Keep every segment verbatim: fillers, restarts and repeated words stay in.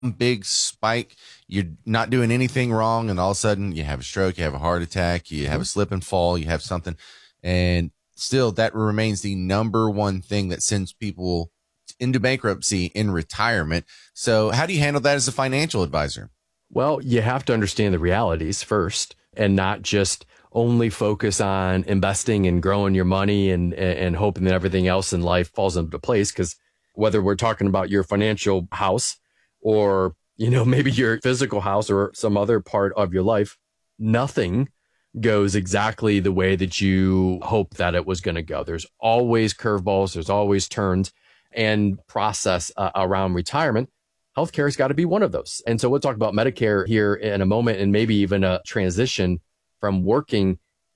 big spike. You're not doing anything wrong, and all of a sudden you have a stroke, you have a heart attack, you have a slip and fall, you have something, and still that remains the number one thing that sends people into bankruptcy in retirement. So how do you handle that as a financial advisor? Well, you have to understand the realities first and not just only focus on investing and growing your money and, and hoping that everything else in life falls into place. Because whether we're talking about your financial house or, you know, maybe your physical house or some other part of your life, nothing goes exactly the way that you hope that it was going to go. There's always curveballs. There's always turns and process uh, around retirement. Healthcare has got to be one of those. And so we'll talk about Medicare here in a moment and maybe even a transition from working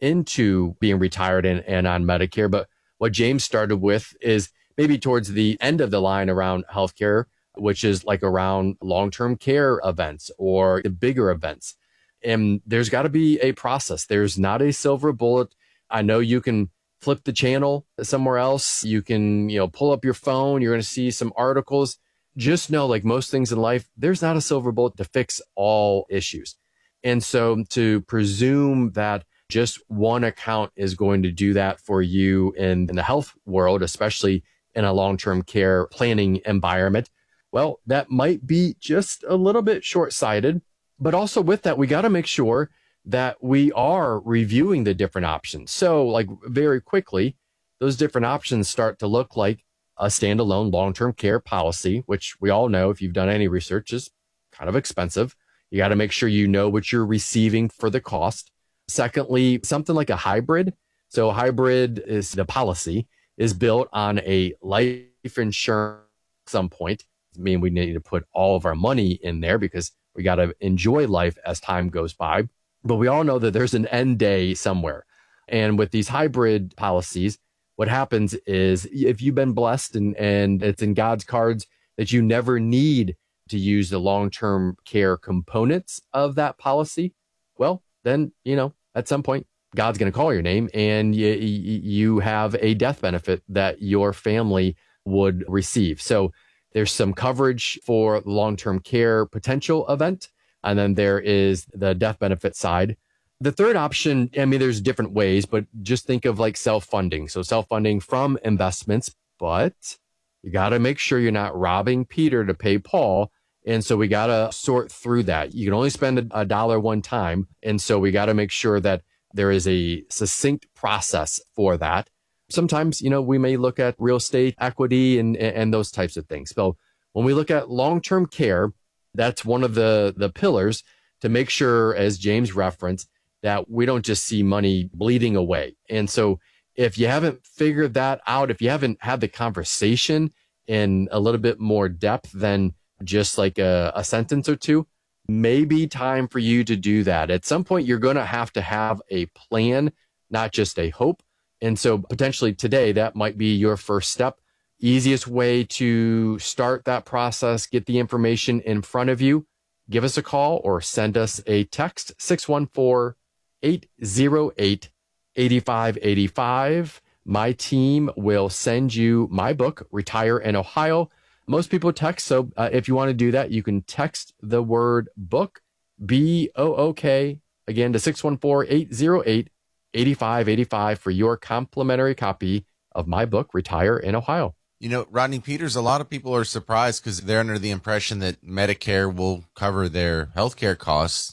into being retired and, and on Medicare. But what James started with is maybe towards the end of the line around healthcare, which is like around long-term care events or the bigger events. And there's got to be a process. There's not a silver bullet. I know you can flip the channel somewhere else. You can, you know, pull up your phone. You're going to see some articles. Just know, like most things in life, there's not a silver bullet to fix all issues. And so to presume that just one account is going to do that for you in, in the health world, especially in a long-term care planning environment, well, that might be just a little bit short-sighted. But also with that, we got to make sure that we are reviewing the different options. So like very quickly, those different options start to look like a standalone long-term care policy, which we all know if you've done any research is kind of expensive. You got to make sure you know what you're receiving for the cost. Secondly, something like a hybrid. So a hybrid is the policy is built on a life insurance at some point. I mean, we need to put all of our money in there because we got to enjoy life as time goes by. But we all know that there's an end day somewhere. And with these hybrid policies, what happens is if you've been blessed and, and it's in God's cards that you never need to use the long-term care components of that policy, well, then, you know, at some point, God's going to call your name and you, you have a death benefit that your family would receive. So there's some coverage for long-term care potential event. And then there is the death benefit side. The third option, I mean, there's different ways, but just think of like self-funding. So self-funding from investments, but you got to make sure you're not robbing Peter to pay Paul. And so we got to sort through that. You can only spend a dollar one time. And so we got to make sure that there is a succinct process for that. Sometimes, you know, we may look at real estate equity and, and those types of things. So when we look at long-term care, that's one of the, the pillars to make sure, as James referenced, that we don't just see money bleeding away. And so if you haven't figured that out, if you haven't had the conversation in a little bit more depth than just like a, a sentence or two, maybe time for you to do that. At some point, you're going to have to have a plan, not just a hope. And so potentially today, that might be your first step. Easiest way to start that process, get the information in front of you, give us a call or send us a text, six one four, eight zero eight, eight five eight five. My team will send you my book, Retire in Ohio. Most people text. So uh, if you want to do that, you can text the word book, B O O K, again to six one four, eight zero eight, eight five eight five for your complimentary copy of my book, Retire in Ohio. You know, Rodney Peters, a lot of people are surprised because they're under the impression that Medicare will cover their healthcare costs,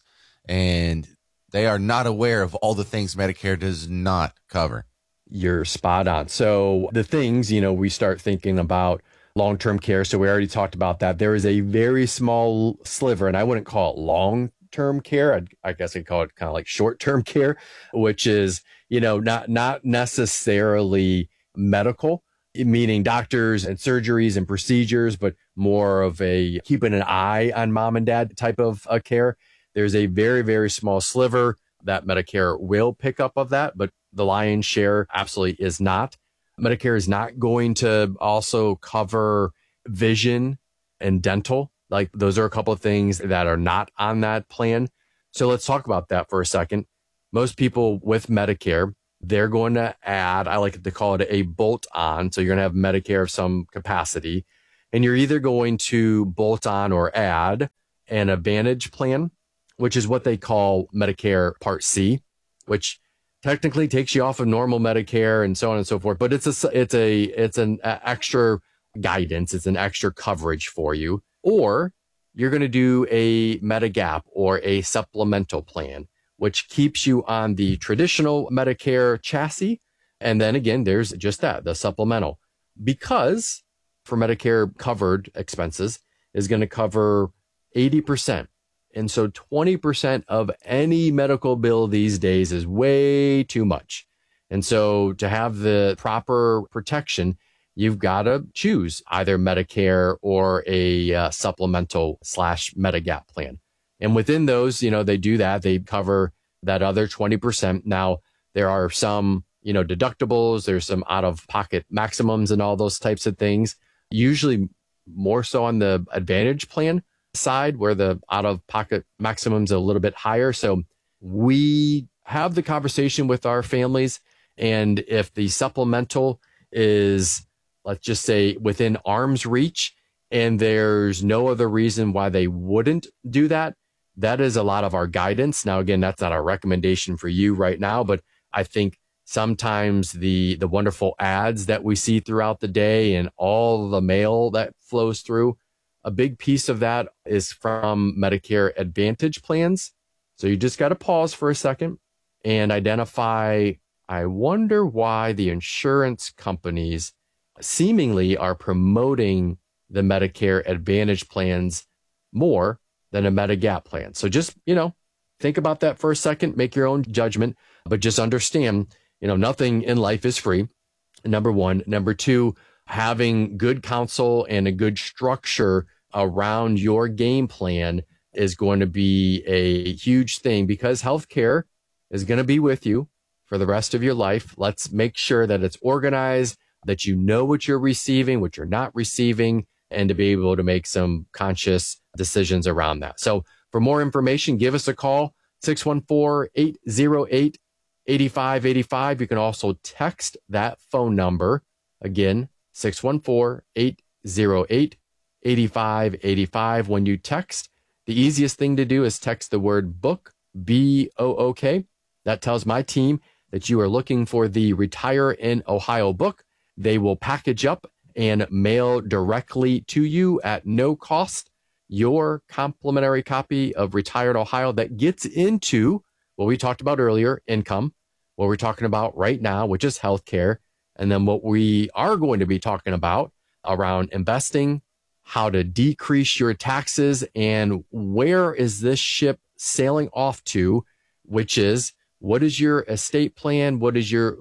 and they are not aware of all the things Medicare does not cover. You're spot on. So the things, you know, we start thinking about long-term care. So we already talked about that. There is a very small sliver, and I wouldn't call it long-term care. I'd, I guess I'd call it kind of like short-term care, which is, you know, not, not necessarily medical, meaning doctors and surgeries and procedures, but more of a keeping an eye on mom and dad type of uh, care. There's a very, very small sliver that Medicare will pick up of that, but the lion's share absolutely is not. Medicare is not going to also cover vision and dental. Like those are a couple of things that are not on that plan. So let's talk about that for a second. Most people with Medicare, they're going to add, I like to call it a bolt on. So you're going to have Medicare of some capacity. And you're either going to bolt on or add an Advantage plan, which is what they call Medicare Part C, which technically takes you off of normal Medicare and so on and so forth. But it's a, it's a, it's an extra guidance. It's an extra coverage for you. Or you're going to do a Medigap or a supplemental plan, which keeps you on the traditional Medicare chassis. And then again, there's just that, the supplemental, because for Medicare covered expenses is going to cover eighty percent. And so twenty percent of any medical bill these days is way too much. And so to have the proper protection, you've got to choose either Medicare or a uh, supplemental slash Medigap plan. And within those, you know, they do that. They cover that other twenty percent. Now, there are some, you know, deductibles. There's some out of pocket maximums and all those types of things. Usually more so on the Advantage plan side where the out of pocket maximums are a little bit higher. So we have the conversation with our families. And if the supplemental is, let's just say, within arm's reach, and there's no other reason why they wouldn't do that, that is a lot of our guidance. Now, again, that's not a recommendation for you right now, but I think sometimes the the wonderful ads that we see throughout the day and all the mail that flows through, a big piece of that is from Medicare Advantage plans. So you just got to pause for a second and identify, I wonder why the insurance companies seemingly are promoting the Medicare Advantage plans more than a Medigap plan. So just, you know, think about that for a second, make your own judgment, but just understand, you know, nothing in life is free. Number one. Number two, having good counsel and a good structure around your game plan is going to be a huge thing because healthcare is going to be with you for the rest of your life. Let's make sure that it's organized, that you know what you're receiving, what you're not receiving, and to be able to make some conscious decisions around that. So for more information, give us a call, six one four, eight zero eight, eight five eight five. You can also text that phone number. Again, six one four, eight zero eight, eight five eight five. When you text, the easiest thing to do is text the word book, B O O K. That tells my team that you are looking for the Retire in Ohio book. They will package up and mail directly to you at no cost your complimentary copy of Retire in Ohio that gets into what we talked about earlier, income, what we're talking about right now, which is healthcare, and then what we are going to be talking about around investing, how to decrease your taxes, and where is this ship sailing off to, which is what is your estate plan? What is your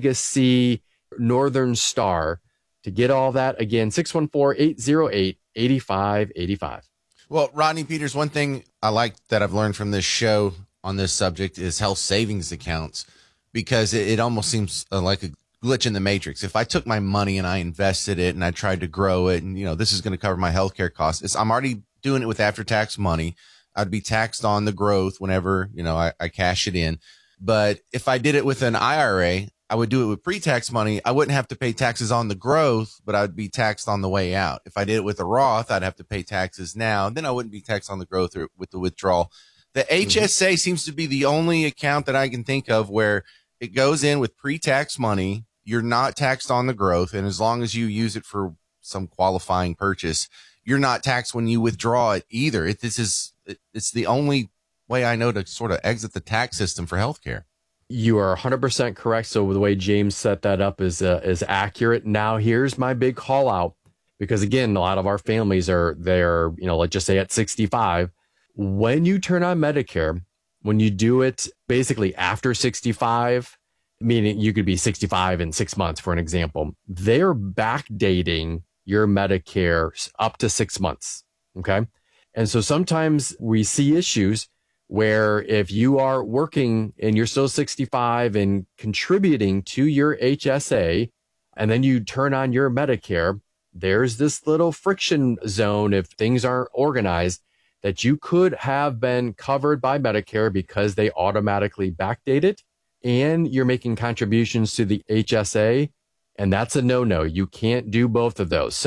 legacy Northern Star? To get all that, again, six one four, eight zero eight, eight five eight five. Well, Rodney Peters, one thing I like that I've learned from this show on this subject is health savings accounts, because it, it almost seems uh, like a glitch in the matrix. If I took my money and I invested it and I tried to grow it and, you know, this is going to cover my healthcare costs, it's, I'm already doing it with after-tax money. I'd be taxed on the growth whenever, you know, I, I cash it in. But if I did it with an I R A, I would do it with pre-tax money. I wouldn't have to pay taxes on the growth, but I would be taxed on the way out. If I did it with a Roth, I'd have to pay taxes now. Then I wouldn't be taxed on the growth or with the withdrawal. The H S A mm-hmm. seems to be the only account that I can think of where it goes in with pre-tax money. You're not taxed on the growth. And as long as you use it for some qualifying purchase, you're not taxed when you withdraw it either. It, this is, it, it's the only way I know to sort of exit the tax system for healthcare. You are one hundred percent correct. So the way James set that up is uh, is accurate. Now, here's my big call out, because again, a lot of our families are there, you know, let's just say at sixty-five. When you turn on Medicare, when you do it basically after sixty-five, meaning you could be sixty-five in six months, for an example, they're backdating your Medicare up to six months. Okay. And so sometimes we see issues where if you are working and you're still sixty-five and contributing to your H S A, and then you turn on your Medicare, there's this little friction zone if things aren't organized that you could have been covered by Medicare because they automatically backdate it and you're making contributions to the H S A. And that's a no-no. You can't do both of those. So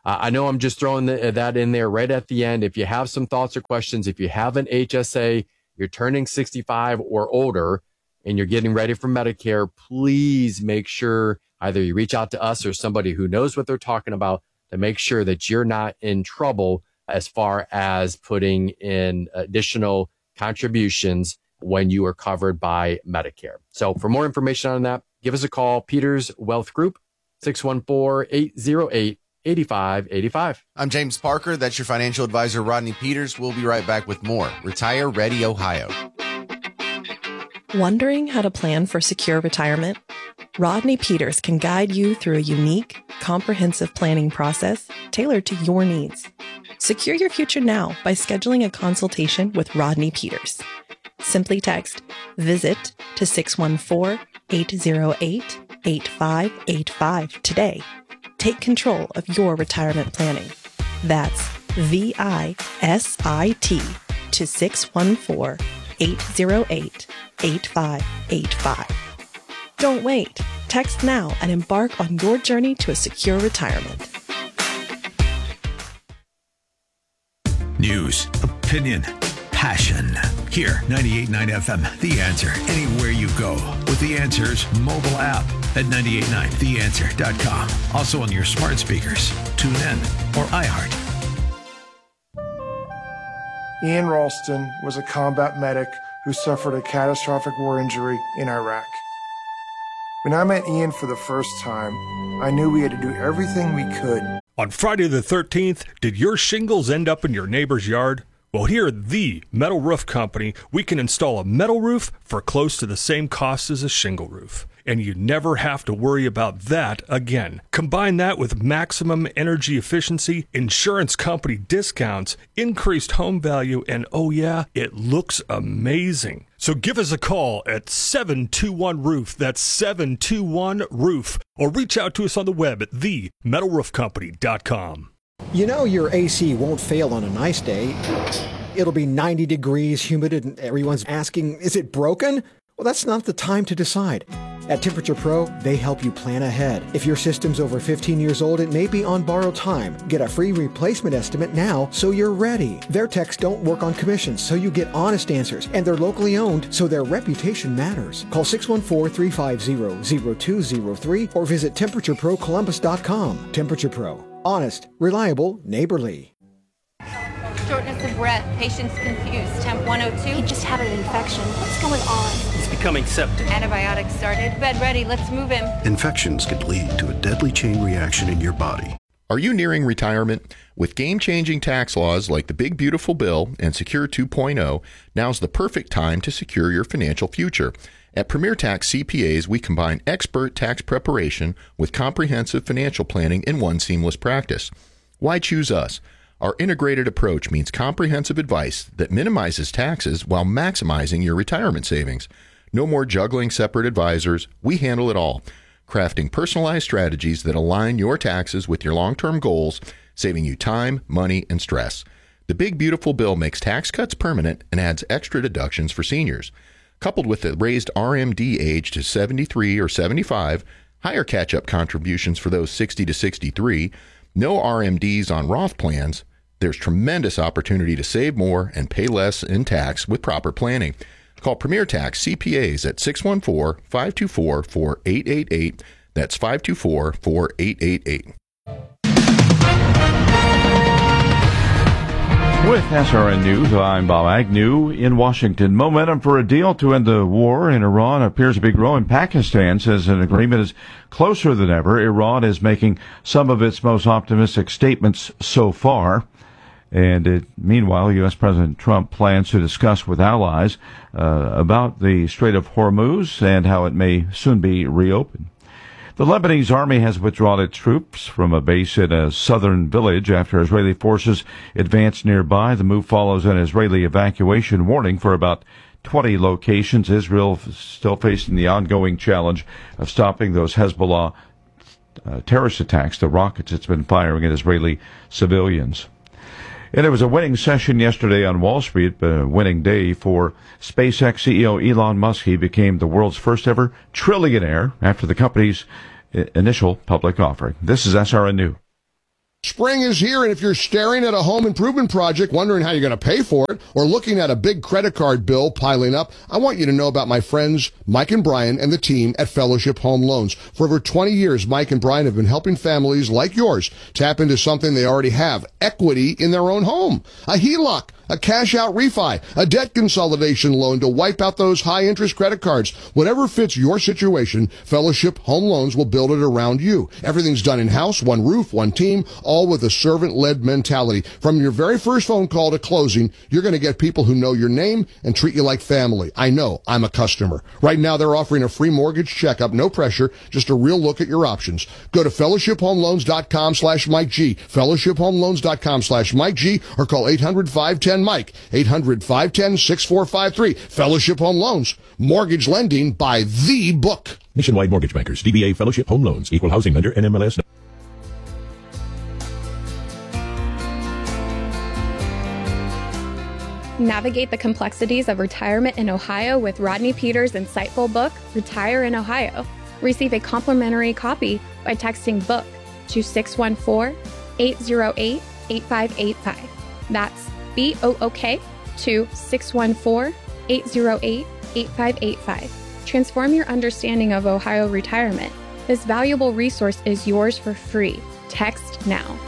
Uh, I know I'm just throwing the, that in there right at the end. If you have some thoughts or questions, if you have an H S A, you're turning sixty-five or older, and you're getting ready for Medicare, please make sure either you reach out to us or somebody who knows what they're talking about to make sure that you're not in trouble as far as putting in additional contributions when you are covered by Medicare. So for more information on that, give us a call. Peters Wealth Group, six one four, eight oh eight, eight five eight five. I'm James Parker. That's your financial advisor, Rodney Peters. We'll be right back with more Retire Ready Ohio. Wondering how to plan for secure retirement? Rodney Peters can guide you through a unique, comprehensive planning process tailored to your needs. Secure your future now by scheduling a consultation with Rodney Peters. Simply text VISIT to six one four, eight oh eight, eight five eight five today. Take control of your retirement planning. That's V I S I T to six one four, eight oh eight, eight five eight five. Don't wait. Text now and embark on your journey to a secure retirement. News, opinion, passion. Here, ninety-eight point nine F M, The Answer. Anywhere you go with The Answer's mobile app at nine eight nine the answer dot com. Also on your smart speakers, TuneIn, or iHeart. Ian Ralston was a combat medic who suffered a catastrophic war injury in Iraq. When I met Ian for the first time, I knew we had to do everything we could. On Friday the thirteenth, did your shingles end up in your neighbor's yard? Well, here at the Metal Roof Company, we can install a metal roof for close to the same cost as a shingle roof. And you never have to worry about that again. Combine that with maximum energy efficiency, insurance company discounts, increased home value, and oh yeah, it looks amazing. So give us a call at seven two one roof. That's seven two one roof. Or reach out to us on the web at the metal roof company dot com. You know your A C won't fail on a nice day. It'll be ninety degrees, humid, and everyone's asking, is it broken? Well, that's not the time to decide. At Temperature Pro, they help you plan ahead. If your system's over fifteen years old, it may be on borrowed time. Get a free replacement estimate now so you're ready. Their techs don't work on commissions, so you get honest answers. And they're locally owned, so their reputation matters. Call six one four, three five zero, zero two zero three or visit temperature pro columbus dot com. Temperature Pro. Honest, reliable, neighborly. Shortness of breath, patient's confused, temp one oh two. He just had an infection. What's going on? He's becoming septic. Antibiotics started. Bed ready, let's move him. Infections could lead to a deadly chain reaction in your body. Are you nearing retirement? With game-changing tax laws like the Big Beautiful Bill and Secure two point oh, now's the perfect time to secure your financial future. At Premier Tax C P As, we combine expert tax preparation with comprehensive financial planning in one seamless practice. Why choose us? Our integrated approach means comprehensive advice that minimizes taxes while maximizing your retirement savings. No more juggling separate advisors. We handle it all, crafting personalized strategies that align your taxes with your long-term goals, saving you time, money, and stress. The Big Beautiful Bill makes tax cuts permanent and adds extra deductions for seniors. Coupled with the raised R M D age to seventy-three or seventy-five, higher catch-up contributions for those sixty to sixty-three, no R M Ds on Roth plans, there's tremendous opportunity to save more and pay less in tax with proper planning. Call Premier Tax C P As at six one four, five two four, four eight eight eight. That's five two four, four eight eight eight. With S R N News, I'm Bob Agnew in Washington. Momentum for a deal to end the war in Iran appears to be growing. Pakistan says an agreement is closer than ever. Iran is making some of its most optimistic statements so far. And it, meanwhile, U S. President Trump plans to discuss with allies uh, about the Strait of Hormuz and how it may soon be reopened. The Lebanese army has withdrawn its troops from a base in a southern village after Israeli forces advanced nearby. The move follows an Israeli evacuation warning for about twenty locations. Israel still facing the ongoing challenge of stopping those Hezbollah uh, terrorist attacks, the rockets it's been firing at Israeli civilians. And it was a winning session yesterday on Wall Street, a winning day for SpaceX C E O Elon Musk. He became the world's first ever trillionaire after the company's initial public offering. This is S R N News. Spring is here, and if you're staring at a home improvement project, wondering how you're going to pay for it, or looking at a big credit card bill piling up, I want you to know about my friends Mike and Brian and the team at Fellowship Home Loans. For over twenty years, Mike and Brian have been helping families like yours tap into something they already have, equity in their own home. A H E L O C, a cash-out refi, a debt consolidation loan to wipe out those high-interest credit cards. Whatever fits your situation, Fellowship Home Loans will build it around you. Everything's done in-house, one roof, one team, all with a servant-led mentality. From your very first phone call to closing, you're going to get people who know your name and treat you like family. I know. I'm a customer. Right now, they're offering a free mortgage checkup, no pressure, just a real look at your options. Go to fellowship home loans dot com slash Mike G, fellowship home loans dot com slash Mike G, or call eight hundred, five one zero, Mike, eight hundred, five one zero, six four five three. Fellowship Home Loans, mortgage lending by the book. Nationwide Mortgage Bankers, D B A Fellowship Home Loans, Equal Housing Lender, N M L S. Navigate the complexities of retirement in Ohio with Rodney Peters' insightful book, Retire in Ohio. Receive a complimentary copy by texting BOOK to six one four, eight zero eight, eight five eight five. That's B O O K to six one four, eight zero eight, eight five eight five. Transform your understanding of Ohio retirement. This valuable resource is yours for free. Text now.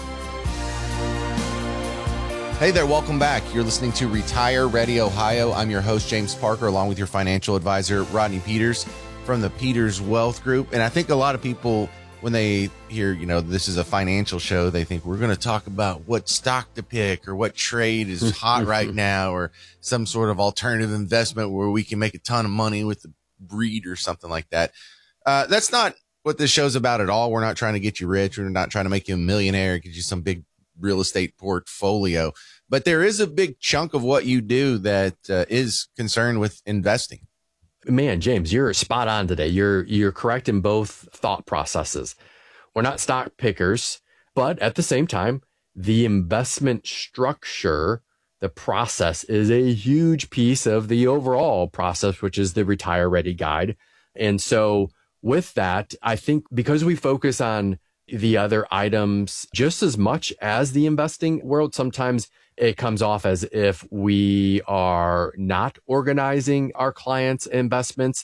Hey there, welcome back. You're listening to Retire Ready Ohio. I'm your host, James Parker, along with your financial advisor, Rodney Peters from the Peters Wealth Group. And I think a lot of people, when they hear, you know, this is a financial show, they think we're going to talk about what stock to pick or what trade is hot right now or some sort of alternative investment where we can make a ton of money with the breed or something like that. Uh, that's not what this show's about at all. We're not trying to get you rich. We're not trying to make you a millionaire, get you some big real estate portfolio. But there is a big chunk of what you do that uh, is concerned with investing. Man, James, you're spot on today. You're you're correct in both thought processes. We're not stock pickers, but at the same time, the investment structure, the process is a huge piece of the overall process, which is the Retire Ready Guide. And so with that, I think because we focus on the other items just as much as the investing world, sometimes it comes off as if we are not organizing our clients' investments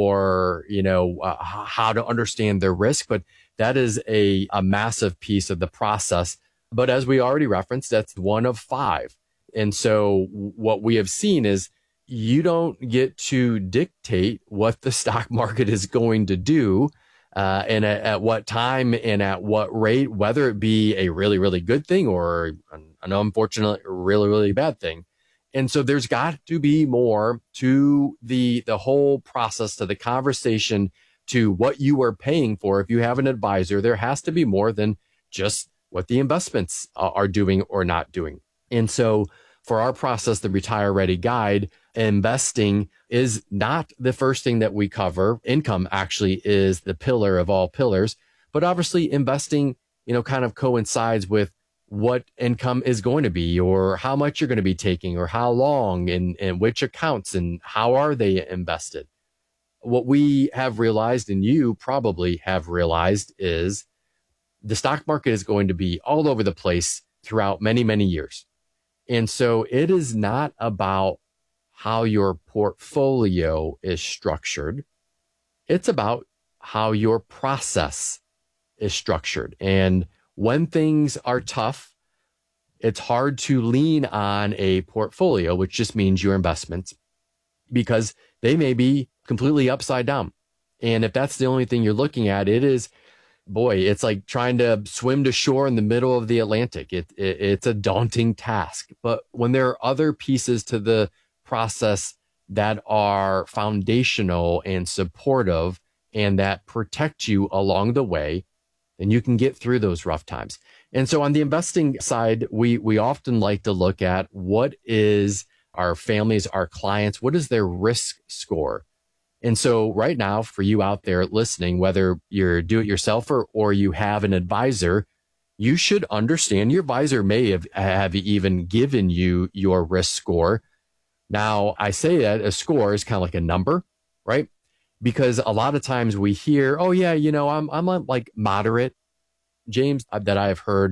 or, you know, uh, how to understand their risk. But that is a, a massive piece of the process. But as we already referenced, that's one of five. And so what we have seen is you don't get to dictate what the stock market is going to do. Uh, and at, at what time and at what rate, whether it be a really, really good thing or an, an unfortunate, really, really bad thing. And so there's got to be more to the the whole process, to the conversation, to what you are paying for. If you have an advisor, there has to be more than just what the investments are doing or not doing. And so for our process, the Retire Ready Guide, investing is not the first thing that we cover. Income actually is the pillar of all pillars, but obviously investing, you know, kind of coincides with what income is going to be or how much you're going to be taking or how long and, and which accounts and how are they invested. What we have realized, and you probably have realized, is the stock market is going to be all over the place throughout many, many years. And so it is not about how your portfolio is structured. It's about how your process is structured. And when things are tough, it's hard to lean on a portfolio, which just means your investments, because they may be completely upside down. And if that's the only thing you're looking at, it is, boy, it's like trying to swim to shore in the middle of the Atlantic. It, it, it's a daunting task. But when there are other pieces to the process that are foundational and supportive and that protect you along the way, then you can get through those rough times. And so on the investing side, we we often like to look at what is our families, our clients, what is their risk score? And so right now, for you out there listening, whether you're do-it-yourselfer or you have an advisor, you should understand your advisor may have, have even given you your risk score. Now, I say that a score is kind of like a number, right? Because a lot of times we hear, oh, yeah, you know, I'm I'm like moderate, James, that I've heard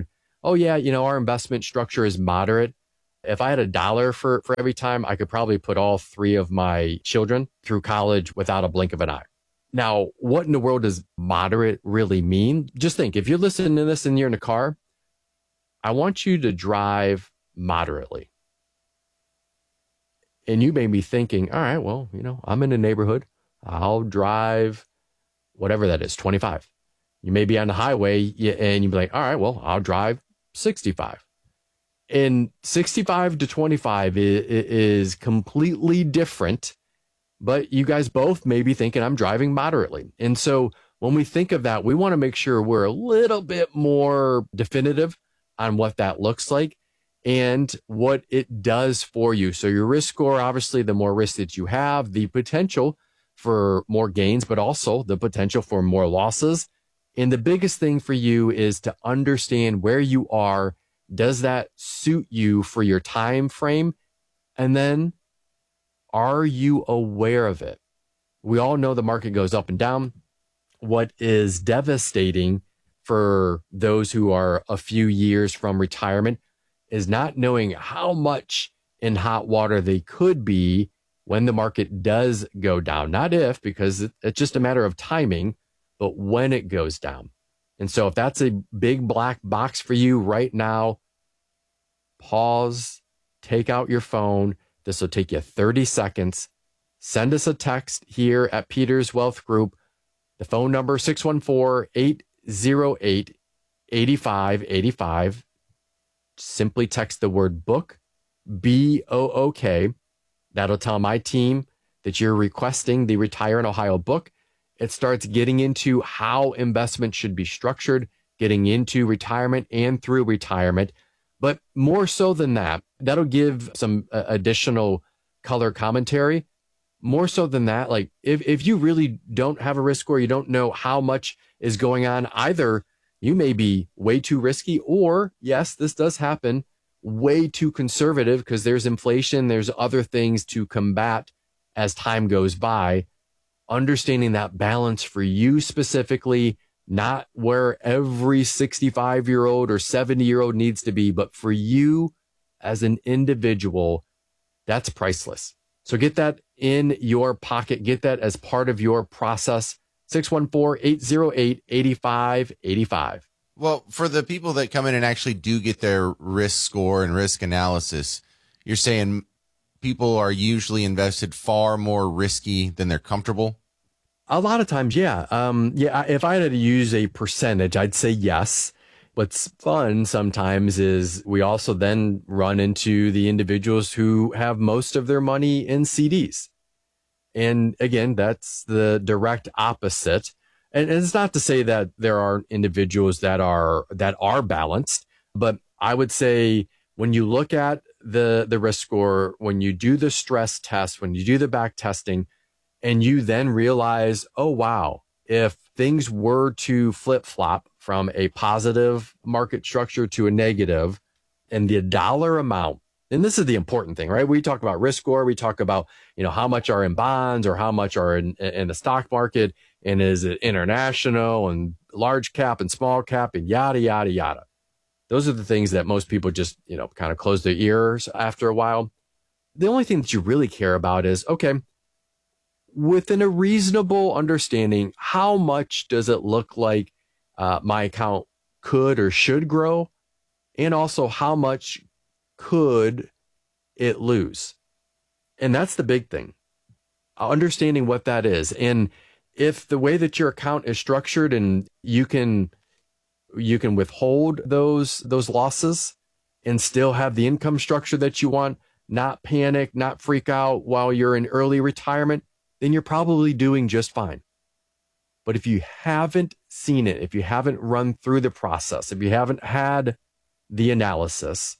oh yeah, you know, our investment structure is moderate. If I had a dollar for, for every time, I could probably put all three of my children through college without a blink of an eye. Now, what in the world does moderate really mean? Just think, if you're listening to this and you're in a car, I want you to drive moderately. And you may be thinking, all right, well, you know, I'm in a neighborhood. I'll drive whatever that is, twenty-five. You may be on the highway and you'd be like, all right, well, I'll drive sixty-five. And sixty-five to twenty-five is, is completely different, but you guys both may be thinking I'm driving moderately. And so when we think of that, we want to make sure we're a little bit more definitive on what that looks like and what it does for you. So your risk score, obviously, the more risk that you have, the potential for more gains, but also the potential for more losses. And the biggest thing for you is to understand where you are. Does that suit you for your time frame? And then are you aware of it? We all know the market goes up and down. What is devastating for those who are a few years from retirement is not knowing how much in hot water they could be when the market does go down. Not if, because it's just a matter of timing, but when it goes down. And so if that's a big black box for you right now, pause, take out your phone. This will take you thirty seconds. Send us a text here at Peters Wealth Group. The phone number, six one four, eight zero eight, eight five eight five. Simply text the word book, B O O K. That'll tell my team that you're requesting the Retire in Ohio book. It starts getting into how investment should be structured, getting into retirement and through retirement. But more so than that, that'll give some uh, additional color commentary. More so than that, like if, if you really don't have a risk score, you don't know how much is going on, either you may be way too risky, or yes, this does happen, way too conservative because there's inflation, there's other things to combat as time goes by. Understanding that balance for you specifically, not where every sixty-five year old or seventy year old needs to be, but for you as an individual, that's priceless. So get that in your pocket, get that as part of your process. six one four, eight zero eight, eight five eight five. Well, for the people that come in and actually do get their risk score and risk analysis, you're saying people are usually invested far more risky than they're comfortable? A lot of times, yeah. Um, yeah. If I had to use a percentage, I'd say yes. What's fun sometimes is we also then run into the individuals who have most of their money in C Ds. And again, that's the direct opposite. And it's not to say that there aren't individuals that are that are balanced, but I would say when you look at the the risk score, when you do the stress test, when you do the back testing, and you then realize, oh wow, if things were to flip flop from a positive market structure to a negative, and the dollar amount, and this is the important thing, right? We talk about risk score, we talk about, you know, how much are in bonds or how much are in, in the stock market, and is it international and large cap and small cap and yada, yada, yada. Those are the things that most people just, you know, kind of close their ears after a while. The only thing that you really care about is, okay, within a reasonable understanding, how much does it look like uh, my account could or should grow? And also, how much could it lose? And that's the big thing, understanding what that is. And if the way that your account is structured and you can you can withhold those those losses and still have the income structure that you want, not panic, not freak out while you're in early retirement, then you're probably doing just fine. But if you haven't seen it, if you haven't run through the process, if you haven't had the analysis,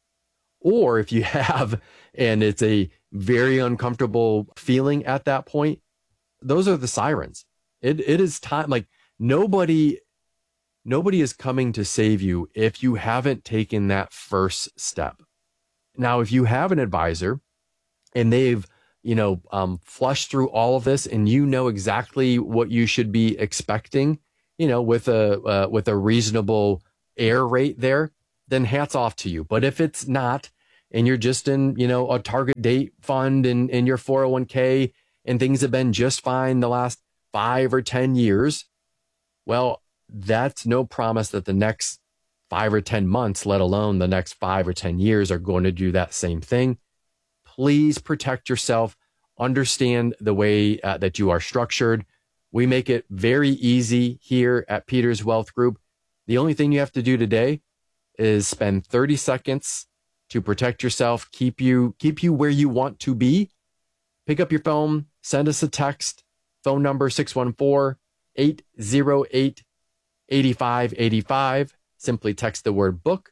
or if you have and it's a very uncomfortable feeling at that point, those are the sirens. It it is time. Like nobody, nobody is coming to save you if you haven't taken that first step. Now, if you have an advisor and they've, you know, um, flushed through all of this and you know exactly what you should be expecting, you know, with a uh, with a reasonable error rate there, then hats off to you. But if it's not, and you're just in, you know, a target date fund in, in your four oh one k and things have been just fine the last five or ten years, well, that's no promise that the next five or ten months, let alone the next five or ten years, are going to do that same thing. Please protect yourself. Understand the way uh, that you are structured. We make it very easy here at Peters Wealth Group. The only thing you have to do today is spend thirty seconds to protect yourself, keep you keep you where you want to be. Pick up your phone, send us a text, phone number six one four, eight oh eight, eight five eight five. Simply text the word book,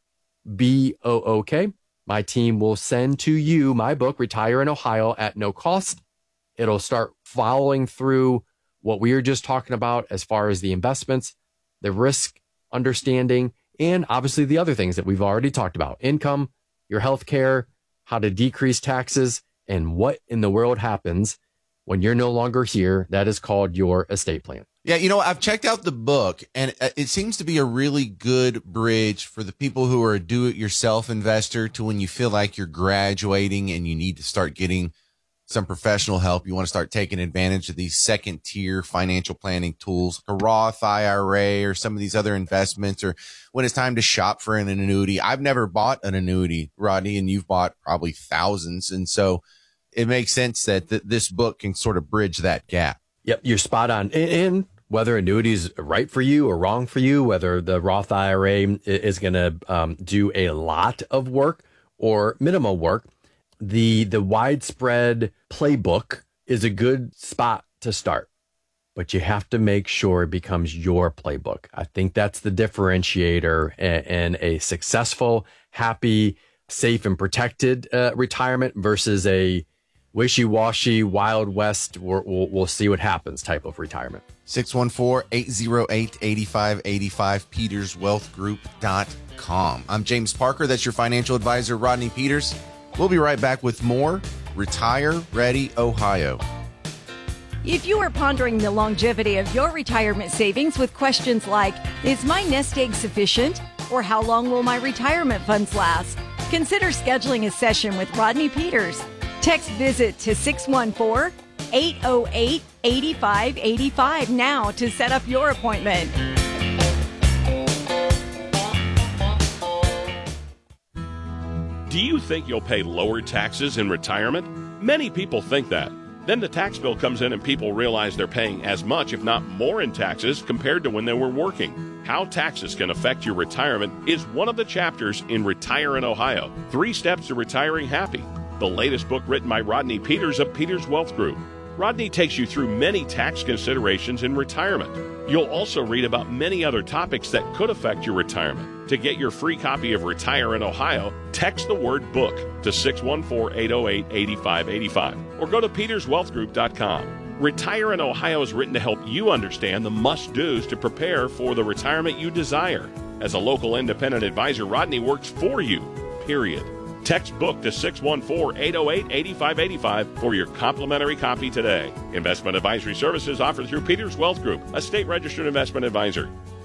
B O O K. My team will send to you my book, Retire in Ohio, at no cost. It'll start following through what we were just talking about as far as the investments, the risk understanding, and obviously the other things that we've already talked about: income, your health care, how to decrease taxes, and what in the world happens when you're no longer here. That is called your estate plan. Yeah, you know, I've checked out the book, and it seems to be a really good bridge for the people who are a do-it-yourself investor to when you feel like you're graduating and you need to start getting some professional help. You want to start taking advantage of these second-tier financial planning tools, like a Roth I R A or some of these other investments, or when it's time to shop for an annuity. I've never bought an annuity, Rodney, and you've bought probably thousands, and so it makes sense that th- this book can sort of bridge that gap. Yep, you're spot on. And, and whether annuity is right for you or wrong for you, whether the Roth I R A is going to um, do a lot of work or minimal work, the the widespread playbook is a good spot to start. But you have to make sure it becomes your playbook. I think that's the differentiator in a successful, happy, safe, and protected uh, retirement versus a wishy-washy, Wild West, we'll, we'll, we'll see what happens type of retirement. six one four, eight oh eight, eight five eight five, peters wealth group dot com. I'm James Parker. That's your financial advisor, Rodney Peters. We'll be right back with more Retire Ready Ohio. If you are pondering the longevity of your retirement savings with questions like, is my nest egg sufficient? Or how long will my retirement funds last? Consider scheduling a session with Rodney Peters. Text VISIT to six one four, eight oh eight, eight five eight five now to set up your appointment. Do you think you'll pay lower taxes in retirement? Many people think that. Then the tax bill comes in and people realize they're paying as much, if not more, in taxes compared to when they were working. How taxes can affect your retirement is one of the chapters in Retire in Ohio, Three Steps to Retiring Happy, the latest book written by Rodney Peters of Peters Wealth Group. Rodney takes you through many tax considerations in retirement. You'll also read about many other topics that could affect your retirement. To get your free copy of Retire in Ohio, text the word book to six one four, eight oh eight, eight five eight five or go to peters wealth group dot com. Retire in Ohio is written to help you understand the must-dos to prepare for the retirement you desire. As a local independent advisor, Rodney works for you, period. Text book to six one four, eight oh eight, eight five eight five for your complimentary copy today. Investment advisory services offered through Peters Wealth Group, a state-registered investment advisor.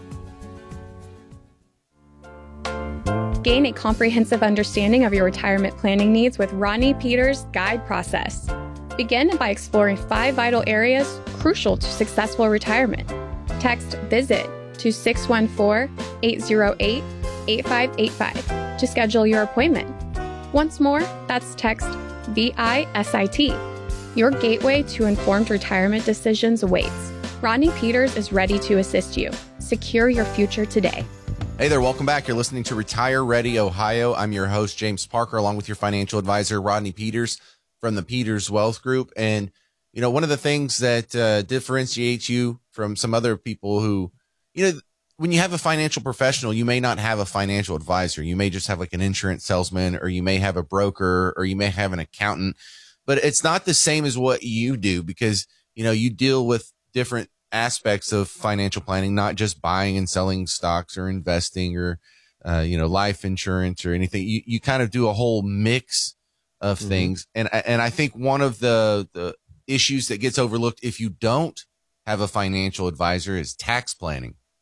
Gain a comprehensive understanding of your retirement planning needs with Rodney Peters' guide process. Begin by exploring five vital areas crucial to successful retirement. Text VISIT to six one four, eight oh eight, eight five eight five to schedule your appointment. Once more, that's text V I S I T. Your gateway to informed retirement decisions awaits. Rodney Peters is ready to assist you. Secure your future today. Hey there, welcome back. You're listening to Retire Ready Ohio. I'm your host, James Parker, along with your financial advisor, Rodney Peters from the Peters Wealth Group. And, you know, one of the things that uh, differentiates you from some other people who, you know, when you have a financial professional, you may not have a financial advisor. You may just have like an insurance salesman, or you may have a broker, or you may have an accountant, but it's not the same as what you do because, you know, you deal with different aspects of financial planning, not just buying and selling stocks or investing or, uh, you know, life insurance or anything. You, you kind of do a whole mix of mm-hmm. things. And, and I think one of the, the issues that gets overlooked if you don't have a financial advisor is tax planning.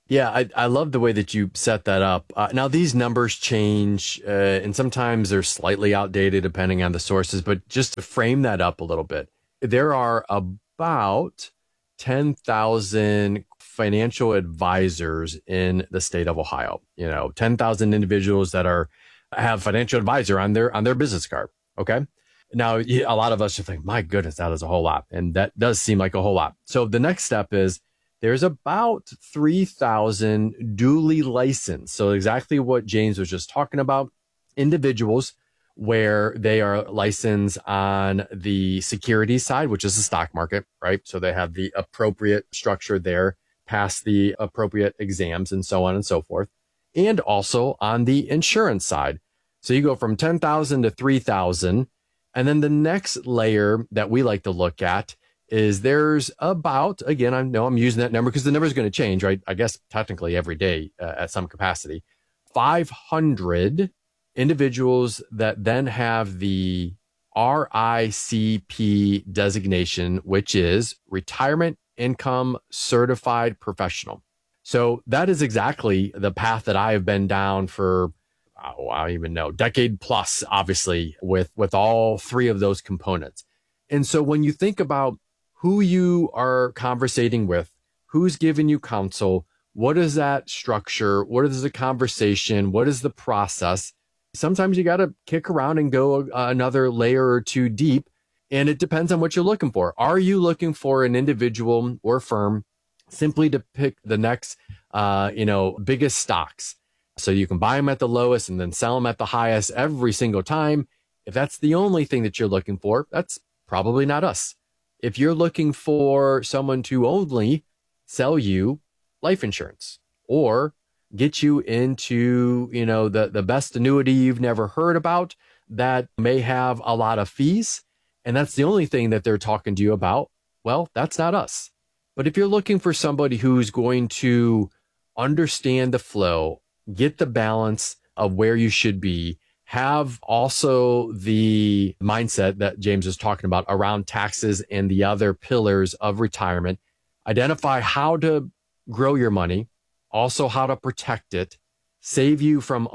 Yeah, I, I love the way that you set that up. Uh, now, these numbers change, uh, and sometimes they're slightly outdated depending on the sources, but just to frame that up a little bit, there are about ten thousand financial advisors in the state of Ohio. You know, ten thousand individuals that are have financial advisor on their on their business card. Okay. Now, a lot of us just think, my goodness, that is a whole lot. And that does seem like a whole lot. So the next step is there's about three thousand duly licensed. So exactly what James was just talking about, individuals where they are licensed on the securities side, which is the stock market, right? So they have the appropriate structure there, pass the appropriate exams and so on and so forth. And also on the insurance side. So you go from ten thousand to three thousand. And then the next layer that we like to look at is there's about, again, I know I'm using that number because the number is going to change, right? I guess technically every day uh, at some capacity, five hundred individuals that then have the R I C P designation, which is Retirement Income Certified Professional. So that is exactly the path that I have been down for, oh, I don't even know, decade plus, obviously, with, with all three of those components. And so when you think about who you are conversating with, who's giving you counsel, what is that structure? What is the conversation? What is the process? Sometimes you got to kick around and go another layer or two deep. And it depends on what you're looking for. Are you looking for an individual or firm simply to pick the next, uh, you know, biggest stocks? So you can buy them at the lowest and then sell them at the highest every single time. If that's the only thing that you're looking for, that's probably not us. If you're looking for someone to only sell you life insurance or get you into, you know, the, the best annuity you've never heard about that may have a lot of fees, and that's the only thing that they're talking to you about, well, that's not us. But if you're looking for somebody who's going to understand the flow, get the balance of where you should be, have also the mindset that James was talking about around taxes and the other pillars of retirement, identify how to grow your money, also how to protect it, save you from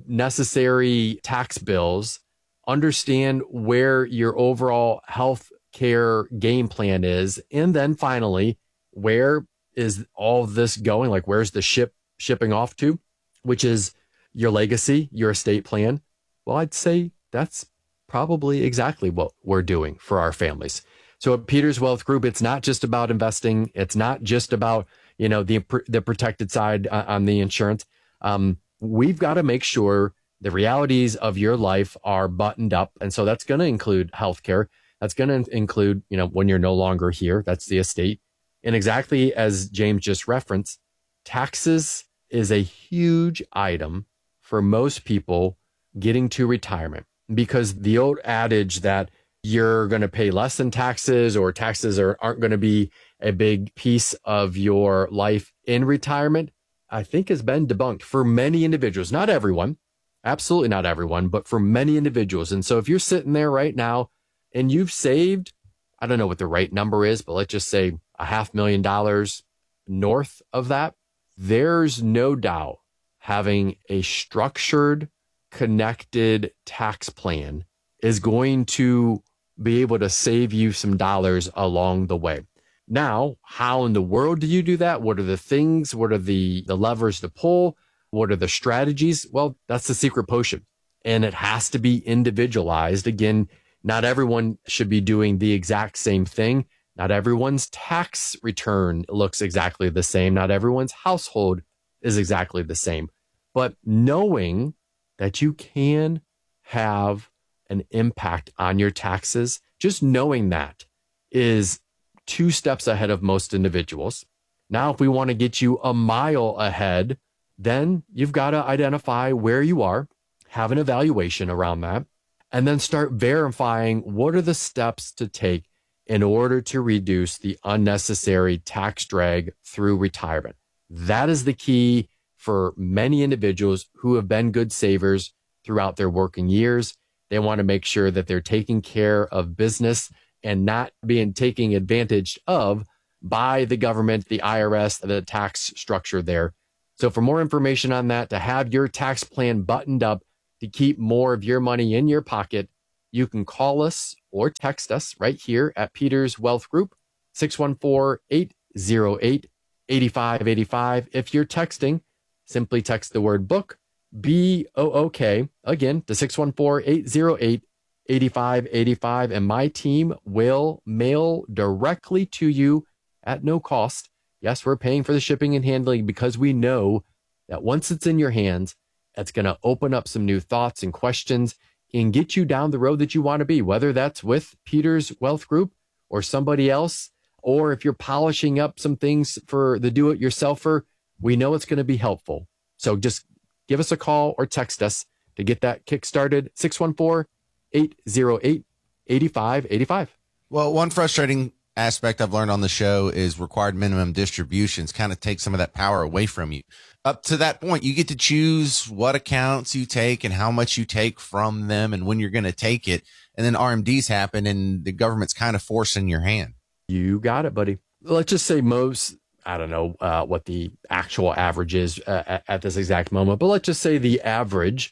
unnecessary tax bills, understand where your overall health care game plan is, and then finally, where is all this going? Like, where's the ship shipping off to, which is your legacy, your estate plan? Well, I'd say that's probably exactly what we're doing for our families. So at Peters Wealth Group, it's not just about investing. It's not just about, you know, the the protected side on the insurance. Um, we've got to make sure the realities of your life are buttoned up. And so that's going to include healthcare. That's going to include, you know, when you're no longer here, that's the estate. And exactly as James just referenced, taxes is a huge item for most people getting to retirement, because the old adage that you're going to pay less in taxes or taxes are, aren't going to be a big piece of your life in retirement, I think has been debunked for many individuals. Not everyone, absolutely not everyone, but for many individuals. And so if you're sitting there right now and you've saved, I don't know what the right number is, but let's just say a half million dollars north of that, there's no doubt having a structured, connected tax plan is going to be able to save you some dollars along the way. Now, how in the world do you do that? What are the things? What are the, the levers to pull? What are the strategies? Well, that's the secret potion. And it has to be individualized. Again, not everyone should be doing the exact same thing. Not everyone's tax return looks exactly the same. Not everyone's household is exactly the same. But knowing that you can have an impact on your taxes, just knowing that is two steps ahead of most individuals. Now, if we want to get you a mile ahead, then you've got to identify where you are, have an evaluation around that, and then start verifying what are the steps to take in order to reduce the unnecessary tax drag through retirement. That is the key for many individuals who have been good savers throughout their working years. They want to make sure that they're taking care of business and not being taken advantage of by the government, the I R S, the tax structure there. So for more information on that, to have your tax plan buttoned up, to keep more of your money in your pocket, you can call us or text us right here at Peters Wealth Group, six one four, eight zero eight, eight five eight five. If you're texting, simply text the word book, B O O K, again, to six one four, eight zero eight, eight five eight five, and my team will mail directly to you at no cost. Yes, we're paying for the shipping and handling because we know that once it's in your hands, it's going to open up some new thoughts and questions and get you down the road that you want to be, whether that's with Peters Wealth Group or somebody else, or if you're polishing up some things for the do-it-yourselfer, we know it's going to be helpful. So just give us a call or text us to get that kick started, six one four, eight zero eight, eight five eight five. Well, one frustrating aspect I've learned on the show is required minimum distributions kind of take some of that power away from you. Up to that point, you get to choose what accounts you take and how much you take from them and when you're going to take it. And then R M Ds happen and the government's kind of forcing your hand. You got it, buddy. Let's just say most, I don't know uh, what the actual average is uh, at, at this exact moment, but let's just say the average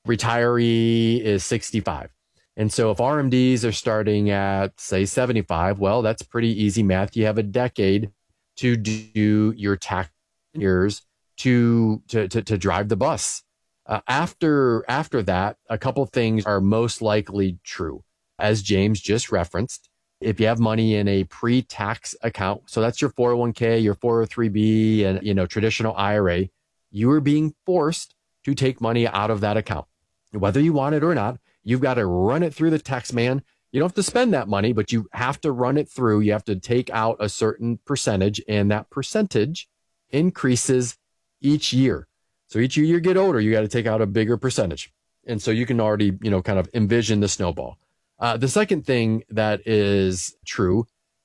retiree is sixty-five. And so if R M Ds are starting at, say, seventy-five, well, that's pretty easy math. You have a decade to do your tax years to, to, to, to drive the bus. Uh, after, after that, a couple things are most likely true. As James just referenced, if you have money in a pre-tax account, so that's your four oh one k, your four oh three b, and, you know, traditional I R A, you are being forced to take money out of that account. Whether you want it or not, you've got to run it through the tax man. You don't have to spend that money, but you have to run it through. You have to take out a certain percentage, and that percentage increases each year. So each year you get older, you got to take out a bigger percentage. And so you can already, you know, kind of envision the snowball. Uh, the second thing that is true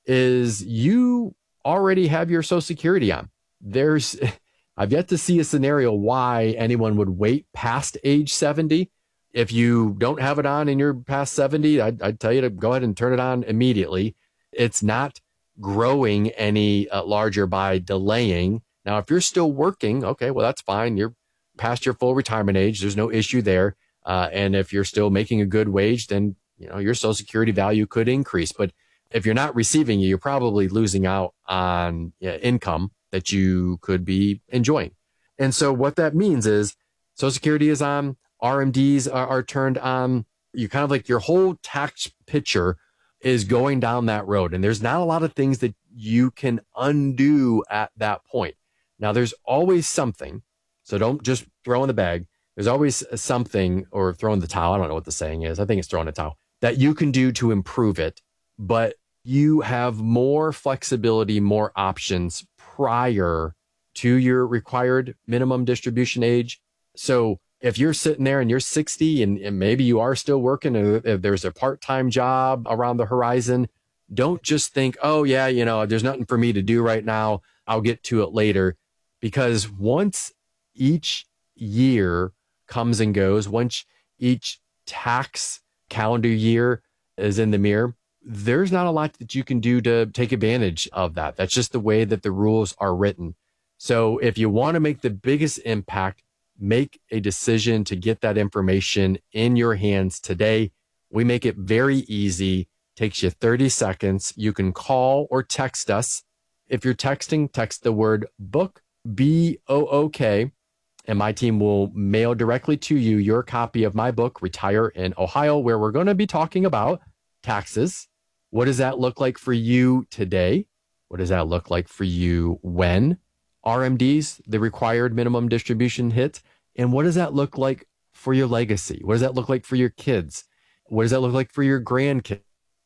is you already have your Social Security on. There's, I've yet to see a scenario why anyone would wait past age seventy. If you don't have it on and you're past seventy, I'd, I'd tell you to go ahead and turn it on immediately. It's not growing any uh, larger by delaying. Now, if you're still working, okay, well, that's fine. You're past your full retirement age. There's no issue there. Uh, and if you're still making a good wage, then, you know, your Social Security value could increase. But if you're not receiving it, you're probably losing out on yeah, income that you could be enjoying. And so what that means is Social Security is on, R M Ds are, are turned on. You kind of like your whole tax picture is going down that road. And there's not a lot of things that you can undo at that point. Now, there's always something. So don't just throw in the bag. There's always something, or throw in the towel. I don't know what the saying is. I think it's throwing a towel that you can do to improve it. But you have more flexibility, more options prior to your required minimum distribution age. So if you're sitting there and you're sixty and, and maybe you are still working, and if there's a part-time job around the horizon, don't just think, oh, yeah, you know, there's nothing for me to do right now. I'll get to it later. Because once each year comes and goes, once each tax calendar year is in the mirror, there's not a lot that you can do to take advantage of that. That's just the way that the rules are written. So if you want to make the biggest impact, make a decision to get that information in your hands today. We make it very easy. Takes you thirty seconds. You can call or text us. If you're texting, text the word book, B O O K, and my team will mail directly to you your copy of my book, Retire in Ohio, where we're going to be talking about taxes. What does that look like for you today? What does that look like for you when R M Ds, the required minimum distribution, hit? And what does that look like for your legacy? What does that look like for your kids? What does that look like for your grandkids?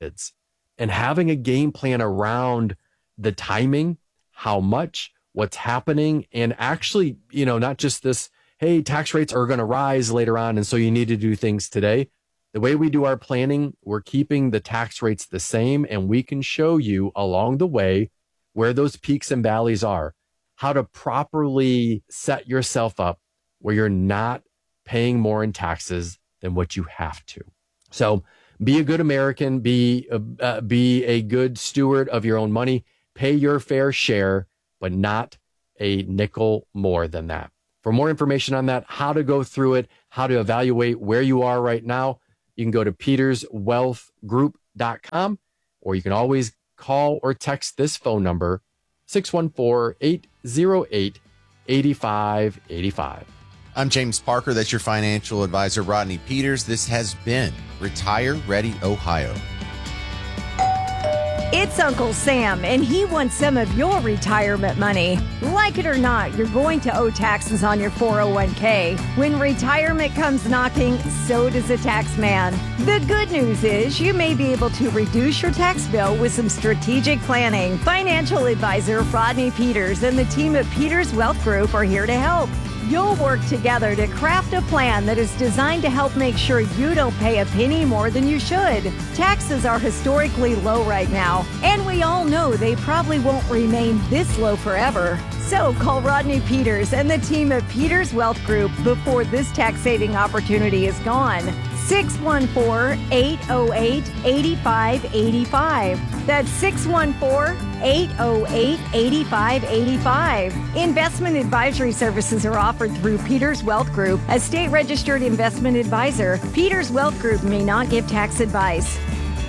And having a game plan around the timing, how much, what's happening, and actually, you know, not just this, hey, tax rates are going to rise later on, and so you need to do things today. The way we do our planning, we're keeping the tax rates the same, and we can show you along the way where those peaks and valleys are, how to properly set yourself up where you're not paying more in taxes than what you have to. So be a good American, be a, uh, be a good steward of your own money, pay your fair share, but not a nickel more than that. For more information on that, how to go through it, how to evaluate where you are right now, you can go to peters wealth group dot com, or you can always call or text this phone number, six one four, eight zero eight, eight five eight five. I'm James Parker. That's your financial advisor, Rodney Peters. This has been Retire Ready Ohio. It's Uncle Sam, and he wants some of your retirement money. Like it or not, you're going to owe taxes on your four oh one k. When retirement comes knocking, so does a tax man. The good news is you may be able to reduce your tax bill with some strategic planning. Financial advisor Rodney Peters and the team at Peters Wealth Group are here to help. You'll work together to craft a plan that is designed to help make sure you don't pay a penny more than you should. Taxes are historically low right now, and we all know they probably won't remain this low forever. So call Rodney Peters and the team at Peters Wealth Group before this tax-saving opportunity is gone. six one four, eight oh eight, eight five eight five. That's six one four, eight oh eight, eight five eight five. Investment advisory services are offered through Peters Wealth Group, a state-registered investment advisor. Peters Wealth Group may not give tax advice.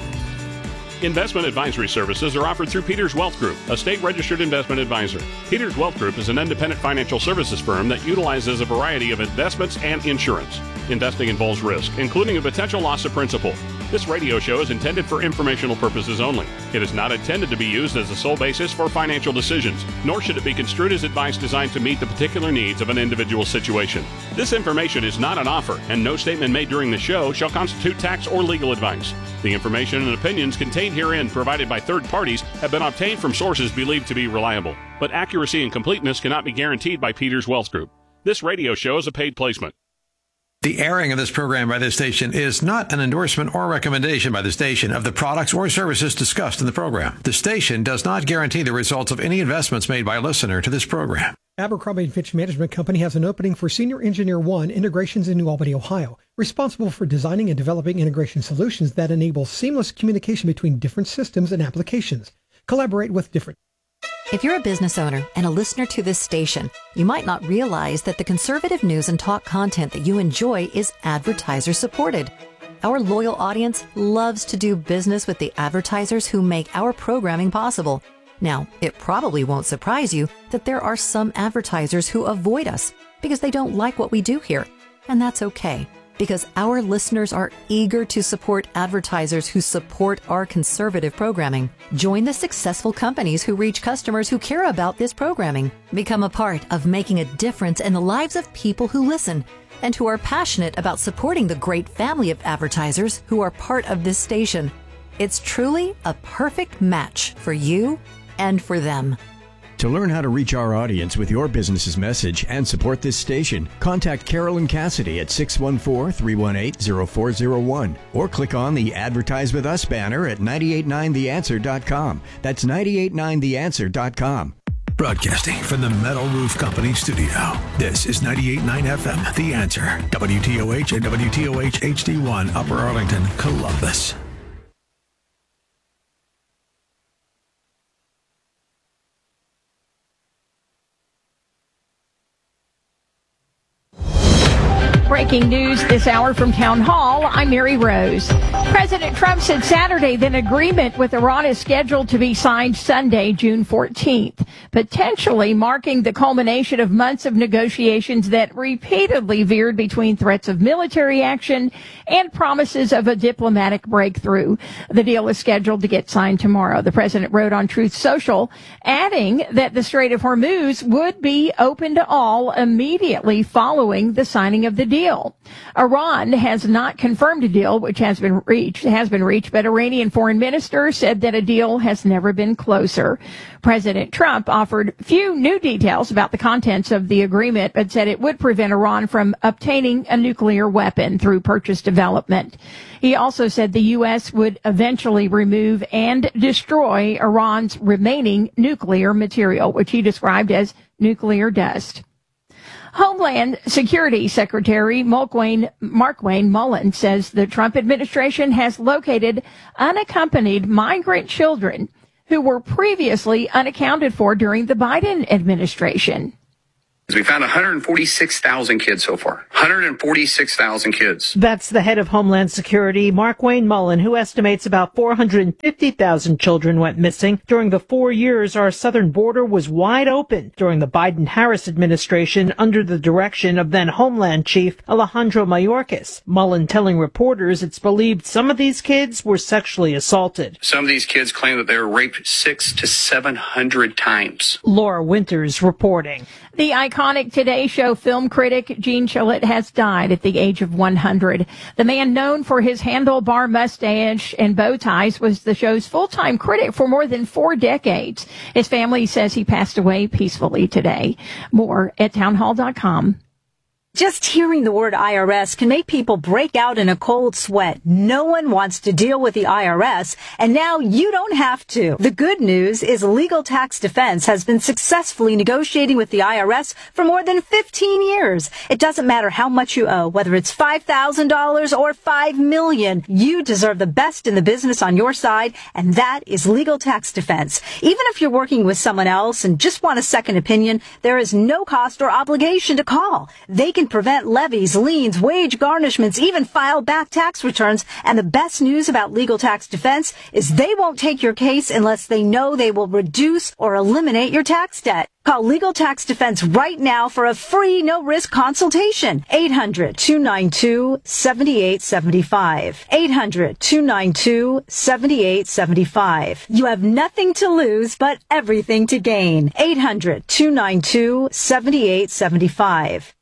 Investment advisory services are offered through Peters Wealth Group, a state-registered investment advisor. Peters Wealth Group is an independent financial services firm that utilizes a variety of investments and insurance. Investing involves risk, including a potential loss of principal. This radio show is intended for informational purposes only. It is not intended to be used as the sole basis for financial decisions, nor should it be construed as advice designed to meet the particular needs of an individual situation. This information is not an offer, and no statement made during the show shall constitute tax or legal advice. The information and opinions contained herein provided by third parties have been obtained from sources believed to be reliable, but accuracy and completeness cannot be guaranteed by Peters Wealth Group. This radio show is a paid placement. The airing of this program by this station is not an endorsement or recommendation by the station of the products or services discussed in the program. The station does not guarantee the results of any investments made by a listener to this program. Abercrombie and Fitch Management Company has an opening for Senior Engineer one Integrations in New Albany, Ohio, responsible for designing and developing integration solutions that enable seamless communication between different systems and applications. Collaborate with different. If you're a business owner and a listener to this station, you might not realize that the conservative news and talk content that you enjoy is advertiser supported. Our loyal audience loves to do business with the advertisers who make our programming possible. Now, it probably won't surprise you that there are some advertisers who avoid us because they don't like what we do here. And that's okay, because our listeners are eager to support advertisers who support our conservative programming. Join the successful companies who reach customers who care about this programming. Become a part of making a difference in the lives of people who listen and who are passionate about supporting the great family of advertisers who are part of this station. It's truly a perfect match for you and for them. To learn how to reach our audience with your business's message and support this station, contact Carolyn Cassidy at six one four, three one eight, zero four zero one or click on the Advertise With Us banner at nine eight nine the answer dot com. That's nine eight nine the answer dot com. Broadcasting from the Metal Roof Company studio, this is ninety-eight point nine F M, The Answer, W T O H and W T O H H D one, Upper Arlington, Columbus. Breaking news this hour from Town Hall. I'm Mary Rose. President Trump said Saturday that an agreement with Iran is scheduled to be signed Sunday, June fourteenth, potentially marking the culmination of months of negotiations that repeatedly veered between threats of military action and promises of a diplomatic breakthrough. The deal is scheduled to get signed tomorrow. The president wrote on Truth Social, adding that the Strait of Hormuz would be open to all immediately following the signing of the deal. Deal. Iran has not confirmed a deal which has been reached, has been reached, but Iranian foreign minister said that a deal has never been closer. President Trump offered few new details about the contents of the agreement, but said it would prevent Iran from obtaining a nuclear weapon through purchase development. He also said the U S would eventually remove and destroy Iran's remaining nuclear material, which he described as nuclear dust. Homeland Security Secretary Markwayne, Markwayne Mullin says the Trump administration has located unaccompanied migrant children who were previously unaccounted for during the Biden administration. We found one hundred forty-six thousand kids so far. one hundred forty-six thousand kids. That's the head of Homeland Security, Markwayne Mullin, who estimates about four hundred fifty thousand children went missing during the four years our southern border was wide open during the Biden-Harris administration under the direction of then Homeland Chief Alejandro Mayorkas. Mullin telling reporters it's believed some of these kids were sexually assaulted. Some of these kids claim that they were raped six to seven hundred times. Laura Winters reporting. The iconic Today Show film critic Gene Shalit has died at the age of one hundred. The man known for his handlebar mustache and bow ties was the show's full-time critic for more than four decades. His family says he passed away peacefully today. More at townhall dot com. Just hearing the word I R S can make people break out in a cold sweat. No one wants to deal with the I R S, and now you don't have to. The good news is Legal Tax Defense has been successfully negotiating with the I R S for more than fifteen years. It doesn't matter how much you owe, whether it's five thousand dollars or five million dollars. You deserve the best in the business on your side, and that is Legal Tax Defense. Even if you're working with someone else and just want a second opinion, there is no cost or obligation to call. They can prevent levies, liens, wage garnishments, even file back tax returns. And the best news about Legal Tax Defense is they won't take your case unless they know they will reduce or eliminate your tax debt. Call Legal Tax Defense right now for a free, no-risk consultation. eight hundred, two nine two, seven eight seven five. eight hundred, two nine two, seven eight seven five. You have nothing to lose, but everything to gain. eight hundred, two nine two, seven eight seven five.